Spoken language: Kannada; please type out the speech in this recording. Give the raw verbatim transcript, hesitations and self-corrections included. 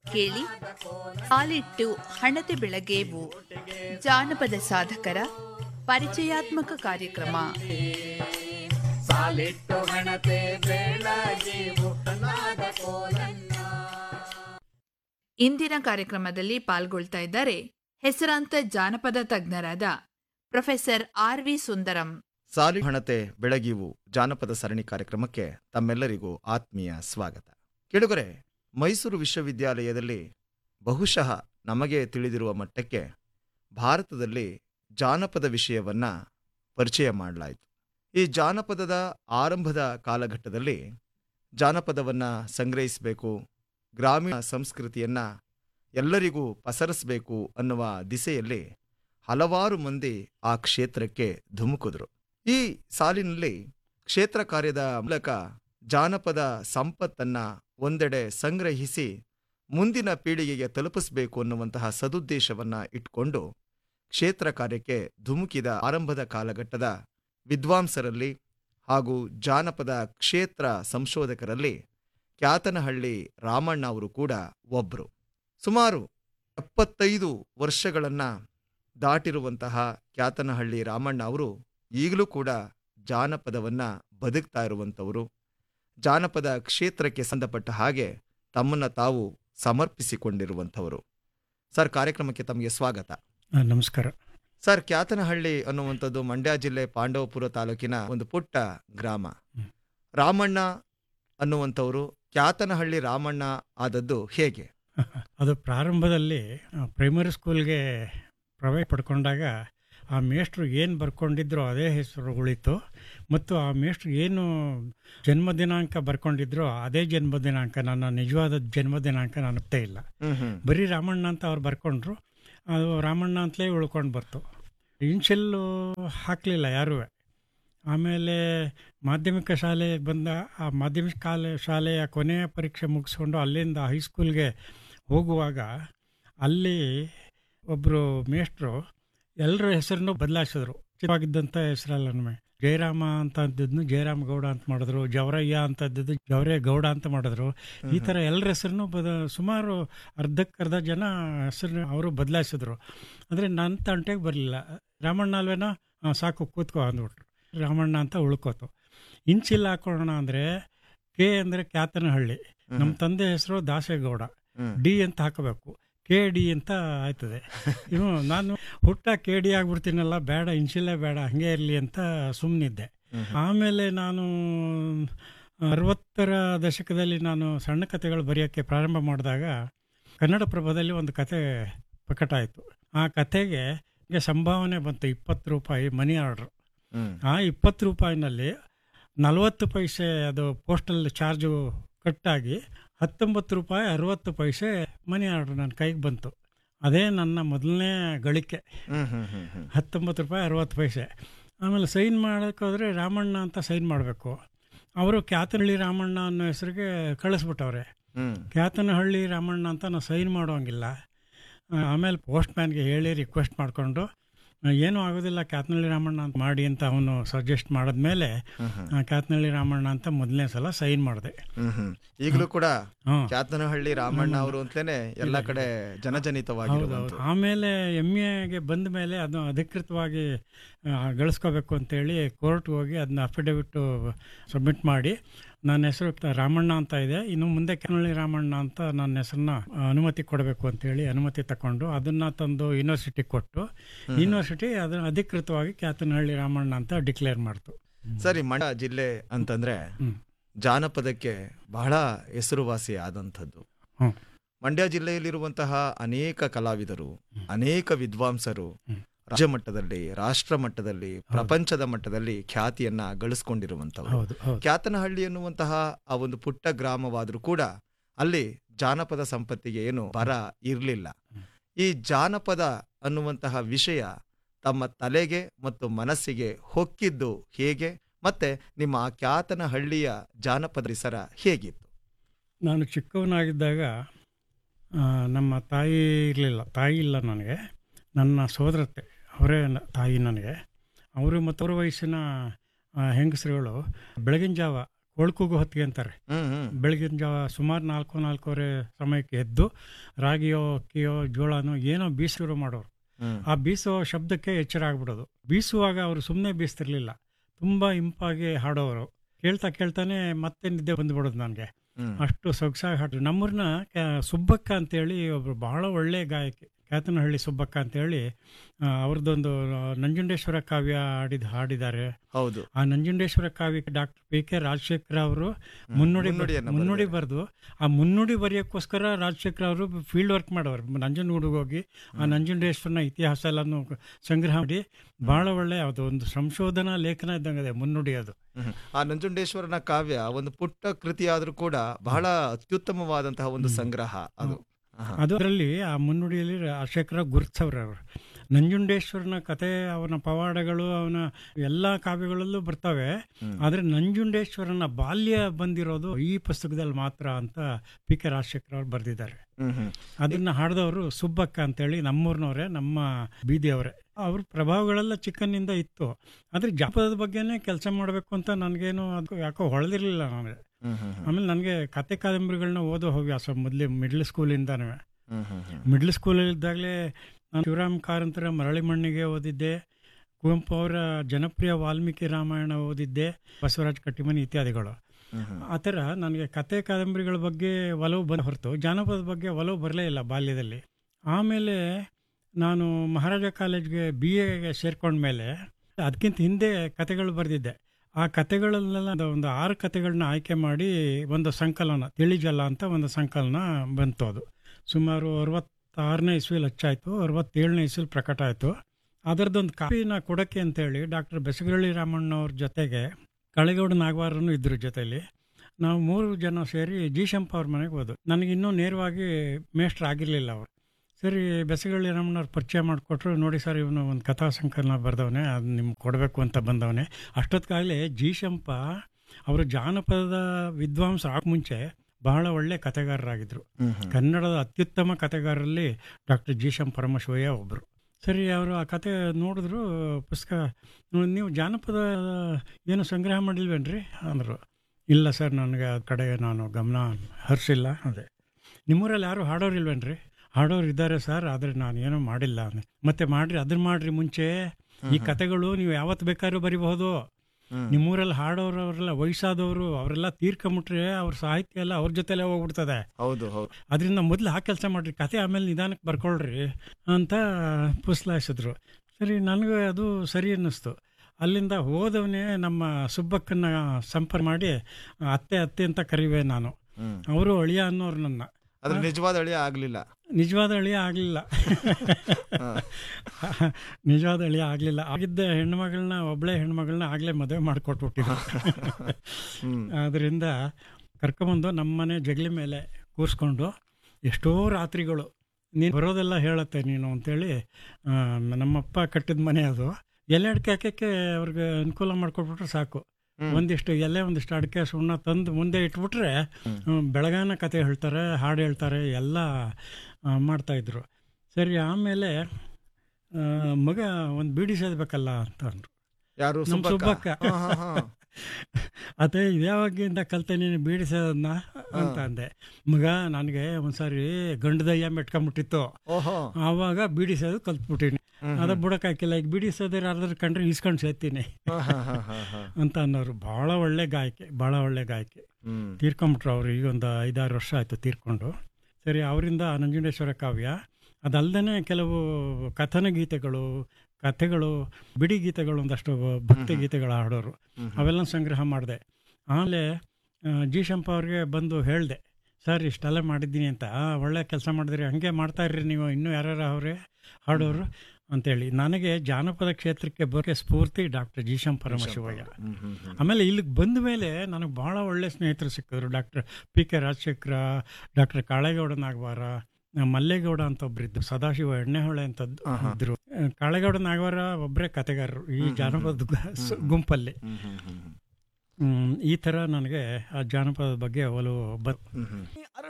ಕೇಳಿ ಹಾಲಿಟ್ಟು ಹಣತೆ ಬೆಳಗೇವು ಜಾನಪದ ಸಾಧಕರ ಪರಿಚಯಾತ್ಮಕ ಕಾರ್ಯಕ್ರಮ. ಸಾಲಿಟ್ಟು ಹಣತೆ ಬೆಳಗೇವು ನಾದ ಕೋಲನ್ನ. ಇಂದಿನ ಕಾರ್ಯಕ್ರಮದಲ್ಲಿ ಪಾಲ್ಗೊಳ್ತಾ ಇದ್ದಾರೆ ಹೆಸರಾಂತ ಜಾನಪದ ತಜ್ಞರಾದ ಪ್ರೊಫೆಸರ್ ಆರ್ ವಿ ಸುಂದರಂ. ಸಾಲಿ ಹಣತೆ ಬೆಳಗಿವು ಜಾನಪದ ಸರಣಿ ಕಾರ್ಯಕ್ರಮಕ್ಕೆ ತಮ್ಮೆಲ್ಲರಿಗೂ ಆತ್ಮೀಯ ಸ್ವಾಗತ. ಕೇಳುಗರೆ, ಮೈಸೂರು ವಿಶ್ವವಿದ್ಯಾಲಯದಲ್ಲಿ ಬಹುಶಃ ನಮಗೆ ತಿಳಿದಿರುವ ಮಟ್ಟಕ್ಕೆ ಭಾರತದಲ್ಲಿ ಜಾನಪದ ವಿಷಯವನ್ನ ಪರಿಚಯ ಮಾಡಲಾಯಿತು. ಈ ಜಾನಪದದ ಆರಂಭದ ಕಾಲಘಟ್ಟದಲ್ಲಿ ಜಾನಪದವನ್ನ ಸಂಗ್ರಹಿಸಬೇಕು, ಗ್ರಾಮೀಣ ಸಂಸ್ಕೃತಿಯನ್ನ ಎಲ್ಲರಿಗೂ ಪಸರಿಸಬೇಕು ಅನ್ನುವ ದಿಸೆಯಲ್ಲಿ ಹಲವಾರು ಮಂದಿ ಆ ಕ್ಷೇತ್ರಕ್ಕೆ ಧುಮುಕಿದ್ರು. ಈ ಸಾಲಿನಲ್ಲಿ ಕ್ಷೇತ್ರ ಕಾರ್ಯದ ಮೂಲಕ ಜಾನಪದ ಸಂಪತ್ತನ್ನ ಒಂದೆಡೆ ಸಂಗ್ರಹಿಸಿ ಮುಂದಿನ ಪೀಳಿಗೆಗೆ ತಲುಪಿಸಬೇಕು ಅನ್ನುವಂತಹ ಸದುದ್ದೇಶವನ್ನ ಇಟ್ಕೊಂಡು ಕ್ಷೇತ್ರ ಕಾರ್ಯಕ್ಕೆ ಧುಮುಕಿದ ಆರಂಭದ ಕಾಲಘಟ್ಟದ ವಿದ್ವಾಂಸರಲ್ಲಿ ಹಾಗೂ ಜಾನಪದ ಕ್ಷೇತ್ರ ಸಂಶೋಧಕರಲ್ಲಿ ಕ್ಯಾತನಹಳ್ಳಿ ರಾಮಣ್ಣ ಅವರು ಕೂಡ ಒಬ್ಬರು. ಸುಮಾರು ಎಪ್ಪತ್ತೈದು ವರ್ಷಗಳನ್ನ ದಾಟಿರುವಂತಹ ಕ್ಯಾತನಹಳ್ಳಿ ರಾಮಣ್ಣ ಅವರು ಈಗಲೂ ಕೂಡ ಜಾನಪದವನ್ನ ಬದುಕ್ತಾ ಇರುವಂಥವರು. ಜಾನಪದ ಕ್ಷೇತ್ರಕ್ಕೆ ಸಂಬಂಧಪಟ್ಟ ಹಾಗೆ ತಮ್ಮನ್ನ ತಾವು ಸಮರ್ಪಿಸಿಕೊಂಡಿರುವಂಥವರು. ಸರ್, ಕಾರ್ಯಕ್ರಮಕ್ಕೆ ತಮಗೆ ಸ್ವಾಗತ. ನಮಸ್ಕಾರ ಸರ್. ಕ್ಯಾತನಹಳ್ಳಿ ಅನ್ನುವಂಥದ್ದು ಮಂಡ್ಯ ಜಿಲ್ಲೆ ಪಾಂಡವಪುರ ತಾಲೂಕಿನ ಒಂದು ಪುಟ್ಟ ಗ್ರಾಮ. ರಾಮಣ್ಣ ಅನ್ನುವಂಥವರು ಕ್ಯಾತನಹಳ್ಳಿ ರಾಮಣ್ಣ ಆದದ್ದು ಹೇಗೆ? ಅದು ಪ್ರಾರಂಭದಲ್ಲಿ ಪ್ರೈಮರಿ ಸ್ಕೂಲ್ಗೆ ಪ್ರವೇಶ ಪಡ್ಕೊಂಡಾಗ ಆ ಮೇಷ್ಟ್ರು ಏನು ಬರ್ಕೊಂಡಿದ್ರೋ ಅದೇ ಹೆಸರು ಉಳಿತು, ಮತ್ತು ಆ ಮೇಷ್ಟ್ರು ಏನು ಜನ್ಮ ದಿನಾಂಕ ಬರ್ಕೊಂಡಿದ್ರೋ ಅದೇ ಜನ್ಮ ದಿನಾಂಕ, ನನ್ನ ನಿಜವಾದ ಜನ್ಮ ದಿನಾಂಕ ನನಗ್ತೇ ಇಲ್ಲ. ಬರೀ ರಾಮಣ್ಣ ಅಂತ ಅವ್ರು ಬರ್ಕೊಂಡ್ರು, ಅದು ರಾಮಣ್ಣ ಅಂತಲೇ ಉಳ್ಕೊಂಡು ಬರ್ತು. ಇನ್ಷಿಯಲ್ಲು ಹಾಕಲಿಲ್ಲ ಯಾರೂ. ಆಮೇಲೆ ಮಾಧ್ಯಮಿಕ ಶಾಲೆಗೆ ಬಂದ, ಆ ಮಾಧ್ಯಮಿಕ ಶಾಲೆ ಶಾಲೆಯ ಕೊನೆಯ ಪರೀಕ್ಷೆ ಮುಗಿಸ್ಕೊಂಡು ಅಲ್ಲಿಂದ ಹೈಸ್ಕೂಲ್ಗೆ ಹೋಗುವಾಗ ಅಲ್ಲಿ ಒಬ್ಬರು ಮೇಷ್ಟ್ರು ಎಲ್ಲರ ಹೆಸರನ್ನು ಬದಲಾಯಿಸಿದ್ರು. ಚಿತ್ರವಾಗಿದ್ದಂಥ ಹೆಸರಲ್ಲ, ಜಯರಾಮ ಅಂತ ಅಂತಿದ್ನು ಜಯರಾಮ ಗೌಡ ಅಂತ ಮಾಡಿದ್ರು, ಜವರಯ್ಯ ಅಂತ ಇದ್ದಿದ್ದು ಜವರೇ ಗೌಡ ಅಂತ ಮಾಡಿದ್ರು. ಈ ಥರ ಎಲ್ಲರ ಹೆಸರನ್ನು ಬದ ಸುಮಾರು ಅರ್ಧಕ್ಕರ್ಧ ಜನ ಹೆಸರು ಅವರು ಬದಲಾಯಿಸಿದ್ರು. ಅಂದರೆ ನನ್ನ ತಂಟೆಗೆ ಬರಲಿಲ್ಲ. ರಾಮಣ್ಣ ಅಲ್ವೇನೋ, ಸಾಕು ಕೂತ್ಕೋ ಅಂದ್ಬಿಟ್ರು. ರಾಮಣ್ಣ ಅಂತ ಉಳ್ಕೋತು. ಇಂಚಿಲ್ಲ ಹಾಕೋಣ ಅಂದರೆ ಕೆ ಅಂದರೆ ಕ್ಯಾತನಹಳ್ಳಿ, ನಮ್ಮ ತಂದೆ ಹೆಸರು ದಾಸೇಗೌಡ, ಡಿ ಅಂತ ಹಾಕಬೇಕು, ಕೆ ಡಿ ಅಂತ ಆಯ್ತದೆ. ಇವು ನಾನು ಹುಟ್ಟ ಕೆ ಡಿ ಆಗ್ಬಿಡ್ತೀನಲ್ಲ, ಬೇಡ ಇನ್ಶಿಲ್ಲೇ ಬೇಡ, ಹಂಗೆ ಇರಲಿ ಅಂತ ಸುಮ್ಮನಿದ್ದೆ. ಆಮೇಲೆ ನಾನು ಅರವತ್ತರ ದಶಕದಲ್ಲಿ ನಾನು ಸಣ್ಣ ಕಥೆಗಳು ಬರೆಯೋಕ್ಕೆ ಪ್ರಾರಂಭ ಮಾಡಿದಾಗ ಕನ್ನಡಪ್ರಭದಲ್ಲಿ ಒಂದು ಕತೆ ಪ್ರಕಟ ಆಯಿತು. ಆ ಕತೆಗೆ ಸಂಭಾವನೆ ಬಂತು ಇಪ್ಪತ್ತು ರೂಪಾಯಿ ಮನಿ ಆರ್ಡ್ರು. ಆ ಇಪ್ಪತ್ತು ರೂಪಾಯಿನಲ್ಲಿ ನಲವತ್ತು ಪೈಸೆ ಅದು ಪೋಸ್ಟಲ್ ಚಾರ್ಜು ಕಟ್ಟಾಗಿ ಹತ್ತೊಂಬತ್ತು ರೂಪಾಯಿ ಅರವತ್ತು ಪೈಸೆ ಮನಿ ಆರ್ಡ್ರ್ ನನ್ನ ಕೈಗೆ ಬಂತು. ಅದೇ ನನ್ನ ಮೊದಲನೇ ಗಳಿಕೆ, ಹತ್ತೊಂಬತ್ತು ರೂಪಾಯಿ ಅರವತ್ತು ಪೈಸೆ. ಆಮೇಲೆ ಸೈನ್ ಮಾಡೋಕ್ಕೋದ್ರೆ ರಾಮಣ್ಣ ಅಂತ ಸೈನ್ ಮಾಡಬೇಕು. ಅವರು ಕ್ಯಾತನಹಳ್ಳಿ ರಾಮಣ್ಣ ಅನ್ನೋ ಹೆಸರಿಗೆ ಕಳಿಸ್ಬಿಟ್ಟವ್ರೆ. ಕ್ಯಾತನಹಳ್ಳಿ ರಾಮಣ್ಣ ಅಂತ ನಾವು ಸೈನ್ ಮಾಡೋಂಗಿಲ್ಲ. ಆಮೇಲೆ ಪೋಸ್ಟ್ ಮ್ಯಾನ್ಗೆ ಹೇಳಿ ರಿಕ್ವೆಸ್ಟ್ ಮಾಡಿಕೊಂಡು ಏನೂ ಆಗೋದಿಲ್ಲ ಕ್ಯಾತನಹಳ್ಳಿ ರಾಮಣ್ಣ ಅಂತ ಮಾಡಿ ಅಂತ ಅವನು ಸಜೆಸ್ಟ್ ಮಾಡಿದ್ಮೇಲೆ ಕ್ಯಾತನಹಳ್ಳಿ ರಾಮಣ್ಣ ಅಂತ ಮೊದಲನೇ ಸಲ ಸೈನ್ ಮಾಡಿದೆ. ಈಗಲೂ ಕೂಡ ಕ್ಯಾತನಹಳ್ಳಿ ರಾಮಣ್ಣ ಅವರು ಅಂತಲೇ ಎಲ್ಲ ಕಡೆ ಜನಜನಿತವಾಗಿರೋದು. ಆಮೇಲೆ ಎಮ್ ಎಗೆ ಬಂದ ಮೇಲೆ ಅದನ್ನು ಅಧಿಕೃತವಾಗಿ ಗಳಿಸ್ಕೋಬೇಕು ಅಂತೇಳಿ ಕೋರ್ಟ್ಗೆ ಹೋಗಿ ಅದನ್ನ ಅಫಿಡವಿಟ್ ಸಬ್ಮಿಟ್ ಮಾಡಿ ನನ್ನ ಹೆಸರು ರಾಮಣ್ಣ ಅಂತ ಇದೆ, ಇನ್ನು ಮುಂದೆ ಕ್ಯಾತನಹಳ್ಳಿ ರಾಮಣ್ಣ ಅಂತ ನನ್ನ ಹೆಸರನ್ನ ಅನುಮತಿ ಕೊಡಬೇಕು ಅಂತೇಳಿ ಅನುಮತಿ ತಗೊಂಡು ಅದನ್ನು ತಂದು ಯೂನಿವರ್ಸಿಟಿಗೆ ಕೊಟ್ಟು ಯೂನಿವರ್ಸಿಟಿ ಅದನ್ನು ಅಧಿಕೃತವಾಗಿ ಕ್ಯಾತನಹಳ್ಳಿ ರಾಮಣ್ಣ ಅಂತ ಡಿಕ್ಲೇರ್ ಮಾಡ್ತು. ಸರಿ, ಮಂಡ್ಯ ಜಿಲ್ಲೆ ಅಂತಂದ್ರೆ ಜಾನಪದಕ್ಕೆ ಬಹಳ ಹೆಸರುವಾಸಿ ಆದಂಥದ್ದು. ಮಂಡ್ಯ ಜಿಲ್ಲೆಯಲ್ಲಿರುವಂತಹ ಅನೇಕ ಕಲಾವಿದರು, ಅನೇಕ ವಿದ್ವಾಂಸರು ರಾಜ್ಯ ಮಟ್ಟದಲ್ಲಿ, ರಾಷ್ಟ್ರ ಮಟ್ಟದಲ್ಲಿ, ಪ್ರಪಂಚದ ಮಟ್ಟದಲ್ಲಿ ಖ್ಯಾತಿಯನ್ನ ಗಳಿಸ್ಕೊಂಡಿರುವಂಥವ್ರು. ಕ್ಯಾತನಹಳ್ಳಿ ಎನ್ನುವಂತಹ ಆ ಒಂದು ಪುಟ್ಟ ಗ್ರಾಮವಾದರೂ ಕೂಡ ಅಲ್ಲಿ ಜಾನಪದ ಸಂಪತ್ತಿಗೆ ಏನು ಬರ ಇರಲಿಲ್ಲ. ಈ ಜಾನಪದ ಅನ್ನುವಂತಹ ವಿಷಯ ತಮ್ಮ ತಲೆಗೆ ಮತ್ತು ಮನಸ್ಸಿಗೆ ಹೊಕ್ಕಿದ್ದು ಹೇಗೆ, ಮತ್ತೆ ನಿಮ್ಮ ಆ ಕ್ಯಾತನಹಳ್ಳಿಯ ಜಾನಪದ ಪರಿಸರ ಹೇಗಿತ್ತು? ನಾನು ಚಿಕ್ಕವನಾಗಿದ್ದಾಗ ನಮ್ಮ ತಾಯಿ ಇರಲಿಲ್ಲ, ತಾಯಿ ಇಲ್ಲ ನನಗೆ, ನನ್ನ ಸೋದರತೆ ಅವರೇ ತಾಯಿ ನನಗೆ. ಅವರು ಮತ್ತು ಅವ್ರ ವಯಸ್ಸಿನ ಹೆಂಗಸರುಗಳು ಬೆಳಗಿನ ಜಾವ ಕೊಳ್ಕುಗು ಹೊತ್ತಿಗೆ ಅಂತಾರೆ. ಹ್ಮ್ ಹ್ಮ್ ಬೆಳಗಿನ ಜಾವ ಸುಮಾರು ನಾಲ್ಕು ನಾಲ್ಕೂವರೆ ಸಮಯಕ್ಕೆ ಎದ್ದು ರಾಗಿಯೋ ಅಕ್ಕಿಯೋ ಜೋಳನೋ ಏನೋ ಬೀಸ ಶುರು ಮಾಡೋರು. ಹ್ಮ್ ಆ ಬೀಸೋ ಶಬ್ದಕ್ಕೆ ಎಚ್ಚರ ಆಗ್ಬಿಡೋದು. ಬೀಸುವಾಗ ಅವರು ಸುಮ್ಮನೆ ಬೀಸ್ತಿರ್ಲಿಲ್ಲ, ತುಂಬ ಇಂಪಾಗಿ ಹಾಡೋರು. ಕೇಳ್ತಾ ಕೇಳ್ತಾನೆ ಮತ್ತೆ ನಿದ್ದೆ ಬಂದುಬಿಡೋದು ನನಗೆ, ಹ್ಮ್ ಅಷ್ಟು ಸೊಗಸಾಗಿ ಹಾಡು. ನಮ್ಮೂರಿನ ಸುಬ್ಬಕ್ಕ ಅಂತೇಳಿ ಒಬ್ರು ಬಹಳ ಒಳ್ಳೆ ಗಾಯಕಿ, ಕ್ಯಾತನಹಳ್ಳಿ ಸುಬ್ಬಕ್ಕ ಅಂತೇಳಿ, ಅವ್ರದ್ದೊಂದು ನಂಜುಂಡೇಶ್ವರ ಕಾವ್ಯ ಆಡಿದ ಹಾಡಿದ್ದಾರೆ. ಹೌದು. ಆ Nanjundeshwara ಕಾವ್ಯಕ್ಕೆ doctor P K Rajashekhara ಅವರು ಮುನ್ನುಡಿ ಮುನ್ನುಡಿಯನ್ನ ಮುನ್ನುಡಿ ಬರೆದು ಆ ಮುನ್ನುಡಿ ಬರೆಯೋಕ್ಕೋಸ್ಕರ ರಾಜಶೇಖರ ಅವರು ಫೀಲ್ಡ್ ವರ್ಕ್ ಮಾಡೋರು. ನಂಜನಗೂಡಿಗೆ ಹೋಗಿ ಆ ನಂಜುಂಡೇಶ್ವರನ ಇತಿಹಾಸ ಎಲ್ಲನೂ ಸಂಗ್ರಹ ಮಾಡಿ ಬಹಳ ಒಳ್ಳೆ ಅದು ಒಂದು ಸಂಶೋಧನಾ ಲೇಖನ ಇದ್ದಂಗಿದೆ ಮುನ್ನುಡಿ ಅದು. ಹ್ಮ್. ಆ ನಂಜುಂಡೇಶ್ವರನ ಕಾವ್ಯ ಒಂದು ಪುಟ್ಟ ಕೃತಿ ಆದ್ರೂ ಕೂಡ ಬಹಳ ಅತ್ಯುತ್ತಮವಾದಂತಹ ಒಂದು ಸಂಗ್ರಹ ಅದು. ಅದು ಅದರಲ್ಲಿ ಆ ಮುನ್ನುಡಿಯಲ್ಲಿ ರಾಜಶೇಖರ ಗುರುತಿಸವ್ರೆ ಅವರು. ನಂಜುಂಡೇಶ್ವರನ ಕತೆ, ಅವನ ಪವಾಡಗಳು, ಅವನ ಎಲ್ಲ ಕಾವ್ಯಗಳಲ್ಲೂ ಬರ್ತವೆ. ಆದರೆ ನಂಜುಂಡೇಶ್ವರನ ಬಾಲ್ಯ ಬಂದಿರೋದು ಈ ಪುಸ್ತಕದಲ್ಲಿ ಮಾತ್ರ ಅಂತ ಪಿ ಕೆ ರಾಜಶೇಖರ ಅವ್ರು ಬರೆದಿದ್ದಾರೆ. ಅದನ್ನ ಹಾಡಿದವರು ಸುಬ್ಬಕ್ಕ ಅಂತೇಳಿ ನಮ್ಮೂರಿನವರೇ, ನಮ್ಮ ಬೀದಿಯವರೇ. ಅವ್ರ ಪ್ರಭಾವಗಳೆಲ್ಲ ಚಿಕ್ಕನ್ನಿಂದ ಇತ್ತು. ಆದರೆ ಜಾನಪದದ ಬಗ್ಗೆನೇ ಕೆಲಸ ಮಾಡಬೇಕು ಅಂತ ನನಗೇನು ಅದು ಯಾಕೋ ಹೊಳೆದಿರಲಿಲ್ಲ ನನಗೆ. ಆಮೇಲೆ ನನಗೆ ಕತೆ ಕಾದಂಬರಿಗಳನ್ನ ಓದೋ ಹವ್ಯಾಸ ಮೊದಲೇ ಮಿಡ್ಲ್ ಸ್ಕೂಲಿಂದಾನೇ. ಮಿಡ್ಲ್ ಸ್ಕೂಲಲ್ಲಿದ್ದಾಗಲೇ ನಾನು ಶಿವರಾಮ್ ಕಾರಂತರ ಮರಳಿ ಮಣ್ಣಿಗೆ ಓದಿದ್ದೆ, ಕುವೆಂಪು ಅವರ ಜನಪ್ರಿಯ ವಾಲ್ಮೀಕಿ ರಾಮಾಯಣ ಓದಿದ್ದೆ, ಬಸವರಾಜ ಕಟ್ಟಿಮನಿ ಇತ್ಯಾದಿಗಳು. ಆ ಥರ ನನಗೆ ಕತೆ ಕಾದಂಬರಿಗಳ ಬಗ್ಗೆ ಒಲವು ಬಂದ ಹೊರತು ಜಾನಪದದ ಬಗ್ಗೆ ಒಲವು ಬರಲೇ ಇಲ್ಲ ಬಾಲ್ಯದಲ್ಲಿ. ಆಮೇಲೆ ನಾನು ಮಹಾರಾಜ ಕಾಲೇಜ್ಗೆ ಬಿ ಎಗೆ ಸೇರ್ಕೊಂಡ್ಮೇಲೆ ಅದಕ್ಕಿಂತ ಹಿಂದೆ ಕತೆಗಳು ಬರೆದಿದ್ದೆ. ಆ ಕತೆಗಳಲ್ಲೆಲ್ಲ ಒಂದು ಆರು ಕತೆಗಳನ್ನ ಆಯ್ಕೆ ಮಾಡಿ ಒಂದು ಸಂಕಲನ, ತಿಳಿಜಲ್ಲ ಅಂತ ಒಂದು ಸಂಕಲನ ಬಂತು. ಅದು ಸುಮಾರು ಅರವತ್ತಾರನೇ ಇಸ್ವಿಲಿ ಹಚ್ಚಾಯಿತು, ಅರವತ್ತೇಳನೇ ಇಸ್ವಿಲಿ ಪ್ರಕಟ ಆಯಿತು. ಅದರದ್ದೊಂದು ಕಾಪಿನ ಕೊಡೋಕ್ಕೆ ಅಂತೇಳಿ ಡಾಕ್ಟರ್ ಬೆಸಗರಳ್ಳಿ ರಾಮಣ್ಣವ್ರ ಜೊತೆಗೆ ಕಳೆಗೌಡ ನಾಗವಾರನು ಇದ್ರ ಜೊತೆಯಲ್ಲಿ ನಾವು ಮೂರು ಜನ ಸೇರಿ ಜಿ ಶಂಪ ಅವ್ರ ಮನೆಗೆ ಹೋದು. ನನಗಿನ್ನೂ ನೇರವಾಗಿ ಮೇಷ್ಟ್ರು ಆಗಿರಲಿಲ್ಲ ಅವರು. ಸರಿ, ಬೆಸಗಳ್ಳಿ ರಾಮಣ್ಣವ್ರು ಪರಿಚಯ ಮಾಡಿಕೊಟ್ರು. ನೋಡಿ ಸರ್, ಇವನು ಒಂದು ಕಥಾ ಸಂಕಲನ ಬರೆದವನೇ, ಅದು ನಿಮ್ಗೆ ಕೊಡಬೇಕು ಅಂತ ಬಂದವನೇ. ಅಷ್ಟೊತ್ತಿಗಾಗಲೇ ಜಿ ಶಂಪ ಅವರು ಜಾನಪದದ ವಿದ್ವಾಂಸ ಆಗ ಮುಂಚೆ ಬಹಳ ಒಳ್ಳೆ ಕಥೆಗಾರರಾಗಿದ್ದರು. ಕನ್ನಡದ ಅತ್ಯುತ್ತಮ ಕಥೆಗಾರರಲ್ಲಿ ಡಾಕ್ಟರ್ ಜಿ ಶಂ ಪರಮಶಿವಯ್ಯ ಒಬ್ಬರು. ಸರಿ, ಅವರು ಆ ಕತೆ ನೋಡಿದ್ರು, ಪುಸ್ತಕ. ನೀವು ಜಾನಪದ ಏನು ಸಂಗ್ರಹ ಮಾಡಿಲ್ವೇನ್ರಿ ಅಂದರು. ಇಲ್ಲ ಸರ್, ನನಗೆ ಆ ಕಡೆ ನಾನು ಗಮನ ಹರಿಸಿಲ್ಲ. ಅದೇ, ನಿಮ್ಮೂರಲ್ಲಿ ಯಾರು ಹಾಡೋರಿಲ್ವೇನ್ರಿ? ಹಾಡೋರು ಇದ್ದಾರೆ ಸರ್, ಆದರೆ ನಾನು ಏನೂ ಮಾಡಿಲ್ಲ. ಮತ್ತೆ ಮಾಡ್ರಿ, ಅದನ್ನ ಮಾಡ್ರಿ. ಮುಂಚೆ ಈ ಕತೆಗಳು ನೀವು ಯಾವತ್ತು ಬೇಕಾದ್ರೂ ಬರಿಬಹುದು. ನಿಮ್ಮೂರಲ್ಲಿ ಹಾಡೋರವರೆಲ್ಲ ವಯಸ್ಸಾದವರು, ಅವರೆಲ್ಲ ತೀರ್ಕೊಂಬಿಟ್ರೆ ಅವ್ರ ಸಾಹಿತ್ಯ ಎಲ್ಲ ಅವ್ರ ಜೊತೆಲೇ ಹೋಗ್ಬಿಡ್ತದೆ. ಹೌದು ಹೌದು. ಅದರಿಂದ ಮೊದಲು ಆ ಕೆಲಸ ಮಾಡ್ರಿ, ಕತೆ ಆಮೇಲೆ ನಿಧಾನಕ್ಕೆ ಬರ್ಕೊಳ್ರಿ ಅಂತ ಪುಸ್ಲಾಯಿಸಿದ್ರು. ಸರಿ, ನನಗೆ ಅದು ಸರಿ ಅನ್ನಿಸ್ತು. ಅಲ್ಲಿಂದ ಹೋದವನೇ ನಮ್ಮ ಸುಬ್ಬಕ್ಕನ್ನ ಸಂಪರ್ಕ ಮಾಡಿ ಅತ್ತೆ ಅತ್ತೆ ಅಂತ ಕರಿವೆ ನಾನು. ಅವರು ಅಳಿಯ ಅನ್ನೋರು ನನ್ನ. ಅದ್ರ ನಿಜವಾದ ಅಳಿಯ ಆಗ್ಲಿಲ್ಲ. ನಿಜವಾದ ಅಳಿಯ ಆಗಲಿಲ್ಲ ನಿಜವಾದ ಅಳಿಯ ಆಗಲಿಲ್ಲ. ಆಗಿದ್ದ ಹೆಣ್ಮಗಳನ್ನ, ಒಬ್ಬಳೇ ಹೆಣ್ಮಗಳನ್ನ ಆಗಲೇ ಮದುವೆ ಮಾಡಿಕೊಟ್ಬಿಟ್ಟಿದ್ರು. ಅದರಿಂದ ಕರ್ಕೊಂಬಂದು ನಮ್ಮನೆ ಜಗಲಿ ಮೇಲೆ ಕೂರಿಸ್ಕೊಂಡು ಎಷ್ಟೋ ರಾತ್ರಿಗಳು, ನೀನು ಬರೋದೆಲ್ಲ ಹೇಳತ್ತೆ ನೀನು ಅಂತೇಳಿ, ನಮ್ಮಪ್ಪ ಕಟ್ಟಿದ ಮನೆ ಅದು. ಎಲೆ ಅಡಿಕೆ ಹಾಕಕ್ಕೆ ಅವ್ರಿಗೆ ಅನುಕೂಲ ಮಾಡಿಕೊಟ್ಬಿಟ್ರೆ ಸಾಕು. ಒಂದಿಷ್ಟು ಎಲೆ, ಒಂದಿಷ್ಟು ಅಡಿಕೆ, ಸುಣ್ಣ ತಂದು ಮುಂದೆ ಇಟ್ಬಿಟ್ರೆ ಬೆಳಗಾನ ಕತೆ ಹೇಳ್ತಾರೆ, ಹಾಡು ಹೇಳ್ತಾರೆ, ಎಲ್ಲ ಮಾಡ್ತಾಯಿದ್ರು. ಸರಿ, ಆಮೇಲೆ ಮಗ ಒಂದು ಬೀಡಿ ಸೇದಬೇಕಲ್ಲ ಅಂತ ಅಂದರು. ಯಾರು? ನಮ್ಮ ಸುಬ್ಬಕ್ಕ. ಅದೇ, ಇದ್ಯಾವಾಗಿಂದ ಕಲ್ತೆ ನೀನು ಬೀಡಿ ಸೇದನ್ನ ಅಂತ ಅಂದೆ. ಮಗ, ನನಗೆ ಒಂದ್ಸಾರಿ ಗಂಡದಯ್ಯ ಮೆಟ್ಕೊಂಬಿಟ್ಟಿತ್ತು, ಆವಾಗ ಬೀಡಿ ಸೇದು ಕಲ್ತ್ಬಿಟ್ಟಿನಿ. ಅದ ಬುಡಕಾಕಿಲ್ಲ, ಈಗ ಬೀಡಿ ಸೇದ್ರೆ ಯಾರಾದ್ರೂ ಕಂಡ್ರೆ ಇಸ್ಕೊಂಡು ಸೇರ್ತೀನಿ ಅಂತ ಅನ್ನೋರು. ಭಾಳ ಒಳ್ಳೆ ಗಾಯಕಿ, ಭಾಳ ಒಳ್ಳೆ ಗಾಯಕಿ. ತೀರ್ಕೊಂಬಿಟ್ರು ಅವರು. ಈಗ ಒಂದು ಐದಾರು ವರ್ಷ ಆಯಿತು ತೀರ್ಕೊಂಡು. ಸರಿ, ಅವರಿಂದ ನಂಜುಂಡೇಶ್ವರ ಕಾವ್ಯ, ಅದಲ್ಲದೆ ಕೆಲವು ಕಥನ ಗೀತೆಗಳು, ಕಥೆಗಳು, ಬಿಡಿ ಗೀತೆಗಳು, ಒಂದಷ್ಟು ಭಕ್ತಿ ಗೀತೆಗಳು ಹಾಡೋರು, ಅವೆಲ್ಲ ಸಂಗ್ರಹ ಮಾಡಿದೆ. ಆಮೇಲೆ ಜಿ ಶಂಪ ಅವ್ರಿಗೆ ಬಂದು ಹೇಳಿದೆ, ಸರ್ ಇಷ್ಟೆಲ್ಲ ಮಾಡಿದ್ದೀನಿ ಅಂತ. ಒಳ್ಳೆ ಕೆಲಸ ಮಾಡಿದ್ರಿ, ಹಂಗೆ ಮಾಡ್ತಾಯಿರ್ರಿ ನೀವು, ಇನ್ನೂ ಯಾರ್ಯಾರು ಅವರೇ ಹಾಡೋರು ಅಂತೇಳಿ. ನನಗೆ ಜಾನಪದ ಕ್ಷೇತ್ರಕ್ಕೆ ಬರೋಕ್ಕೆ ಸ್ಫೂರ್ತಿ ಡಾಕ್ಟರ್ ಜಿ ಶಂ ಪರಮಶಿವಯ್ಯ. ಆಮೇಲೆ ಇಲ್ಲಿಗೆ ಬಂದ ಮೇಲೆ ನನಗೆ ಭಾಳ ಒಳ್ಳೆ ಸ್ನೇಹಿತರು ಸಿಕ್ಕಿದ್ರು. Doctor P K Rajashekhara, doctor Kalegowda Nagavara, Mallegowda ಅಂತ ಒಬ್ಬರಿದ್ದು, ಸದಾಶಿವ ಎಣ್ಣೆಹೊಳೆ ಅಂತ ಇದ್ರು. ಕಾಳೇಗೌಡ ನಾಗವಾರ ಒಬ್ಬರೇ ಕತೆಗಾರರು ಈ ಜಾನಪದ ಗುಂಪಲ್ಲಿ. ಈ ಥರ ನನಗೆ ಆ ಜಾನಪದದ ಬಗ್ಗೆ ಒಲವು ಬ